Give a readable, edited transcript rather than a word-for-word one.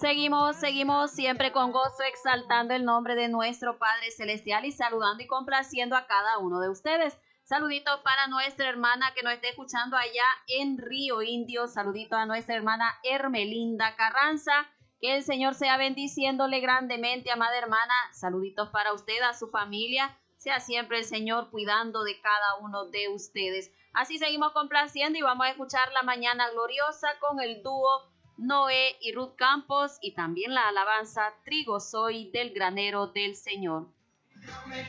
Seguimos siempre con gozo, exaltando el nombre de nuestro Padre Celestial y saludando y complaciendo a cada uno de ustedes. Saluditos para nuestra hermana que nos esté escuchando allá en Río Indio. Saludito a nuestra hermana Hermelinda Carranza. Que el Señor sea bendiciéndole grandemente, amada hermana. Saluditos para usted, a su familia. Sea siempre el Señor cuidando de cada uno de ustedes. Así seguimos complaciendo y vamos a escuchar La Mañana Gloriosa con el dúo Noé y Ruth Campos y también la alabanza Trigo soy del granero del Señor.